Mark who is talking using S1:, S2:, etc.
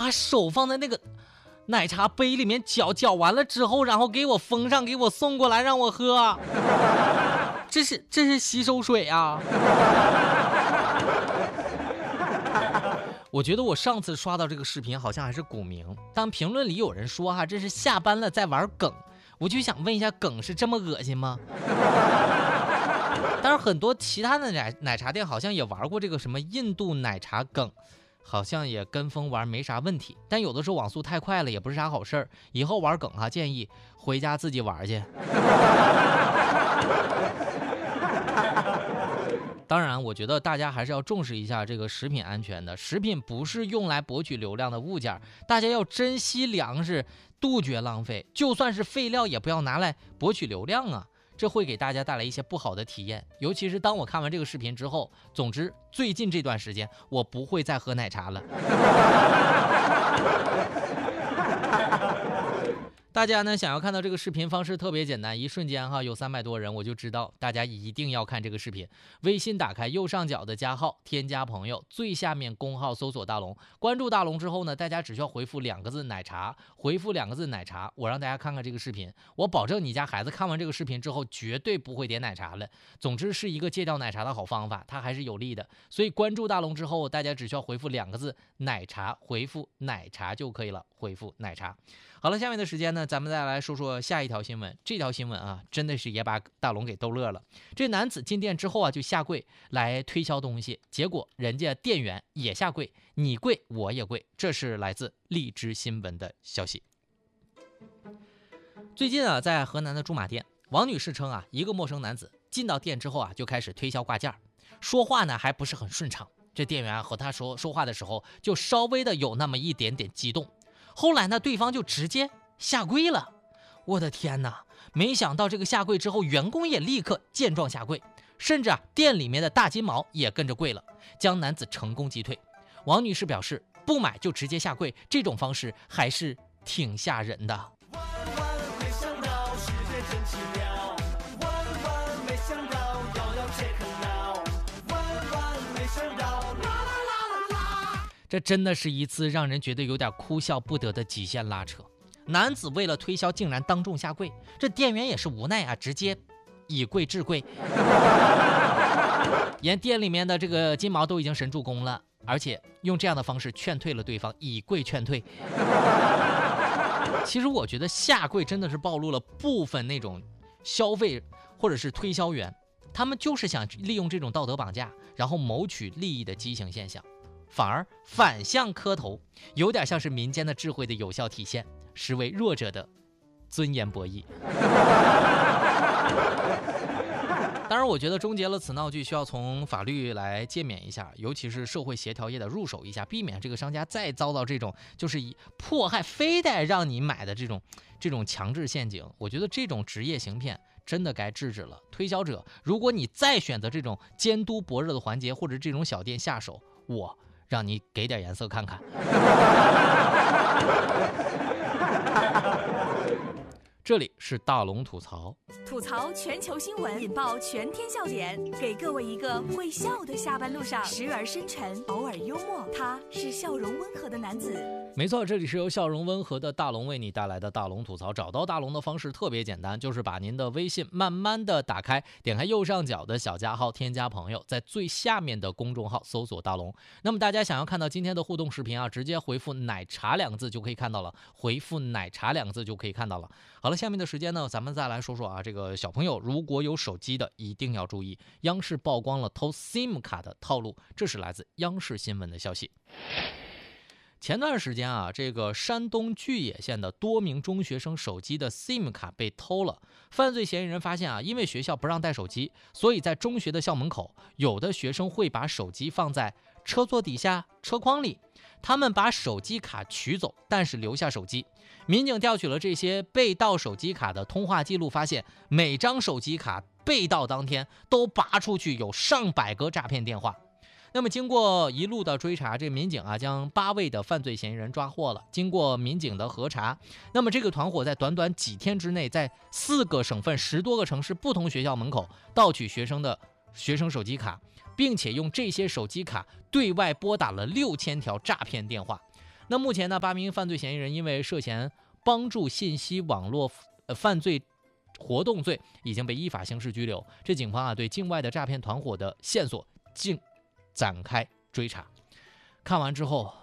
S1: 把手放在那个奶茶杯里面搅完了之后，然后给我封上，给我送过来让我喝。这是洗手水啊！我觉得我上次刷到这个视频好像还是股民，但评论里有人说哈，这是下班了在玩梗，我就想问一下，梗是这么恶心吗？但是很多其他的奶茶店好像也玩过这个什么印度奶茶梗，好像也跟风玩没啥问题。但有的时候网速太快了也不是啥好事儿，以后玩梗哈，建议回家自己玩去。当然，我觉得大家还是要重视一下这个食品安全的。食品不是用来博取流量的物件，大家要珍惜粮食，杜绝浪费。就算是废料，也不要拿来博取流量啊，这会给大家带来一些不好的体验。尤其是当我看完这个视频之后，总之，最近这段时间我不会再喝奶茶了。大家呢想要看到这个视频方式特别简单，一瞬间哈有300多人，我就知道大家一定要看这个视频。微信打开右上角的加号，添加朋友，最下面公号搜索大龙，关注大龙之后呢，大家只需要回复2个字奶茶，回复2个字奶茶，我让大家看看这个视频，我保证你家孩子看完这个视频之后绝对不会点奶茶了。总之是一个戒掉奶茶的好方法，它还是有利的。所以关注大龙之后，大家只需要回复2个字奶茶，回复奶茶就可以了，回复奶茶。好了，下面的时间呢，咱们再来说说下一条新闻。这条新闻啊，真的是也把大龙给逗乐了。这男子进店之后啊，就下跪来推销东西，结果人家店员也下跪，你跪我也跪。这是来自荔枝新闻的消息。最近啊，在河南的驻马店，王女士称啊，一个陌生男子进到店之后啊，就开始推销挂件，说话呢还不是很顺畅。这店员和他说话的时候，就稍微的有那么一点点激动。后来呢，对方就直接下跪了。我的天哪！没想到这个下跪之后，员工也立刻见状下跪，甚至啊，店里面的大金毛也跟着跪了，将男子成功击退。王女士表示，不买就直接下跪，这种方式还是挺吓人的。这真的是一次让人觉得有点哭笑不得的极限拉扯。男子为了推销竟然当众下跪，这店员也是无奈啊，直接以跪治跪。连店里面的这个金毛都已经神助攻了，而且用这样的方式劝退了对方，以跪劝退。其实我觉得下跪真的是暴露了部分那种消费或者是推销员，他们就是想利用这种道德绑架，然后谋取利益的畸形现象。反而反向磕头，有点像是民间的智慧的有效体现，实为弱者的尊严博弈。当然，我觉得终结了此闹剧需要从法律来诫勉一下，尤其是社会协调也得入手一下，避免这个商家再遭到这种就是以迫害非得让你买的这种强制陷阱。我觉得这种职业行骗真的该制止了。推销者，如果你再选择这种监督薄弱的环节或者这种小店下手，我让你给点颜色看看。这里是大龙吐槽，
S2: 吐槽全球新闻，引爆全天笑点，给各位一个会笑的下班路上，时而深沉，偶尔幽默。他是笑容温和的男子。
S1: 没错，这里是由笑容温和的大龙为你带来的大龙吐槽。找到大龙的方式特别简单，就是把您的微信慢慢的打开，点开右上角的小加号，添加朋友，在最下面的公众号搜索大龙。那么大家想要看到今天的互动视频啊，直接回复奶茶2个字就可以看到了，回复奶茶2个字就可以看到了。好了，下面的时间呢，咱们再来说说啊，这个小朋友如果有手机的一定要注意，央视曝光了偷 SIM 卡的套路，这是来自央视新闻的消息。前段时间啊，这个山东巨野县的多名中学生手机的 SIM 卡被偷了。犯罪嫌疑人发现啊，因为学校不让带手机，所以在中学的校门口，有的学生会把手机放在车座底下、车筐里。他们把手机卡取走，但是留下手机。民警调取了这些被盗手机卡的通话记录，发现每张手机卡被盗当天都拔出去有上百个诈骗电话。那么经过一路的追查，这民警啊将8位的犯罪嫌疑人抓获了。经过民警的核查，那么这个团伙在短短几天之内，在4个省份10多个城市不同学校门口盗取学生手机卡，并且用这些手机卡对外拨打了6000条诈骗电话。 那目前呢，8名犯罪嫌疑人因为涉嫌帮助信息网络犯罪活动罪已经被依法刑事拘留。这警方对境外的诈骗团伙的线索竟展开追查。看完之后，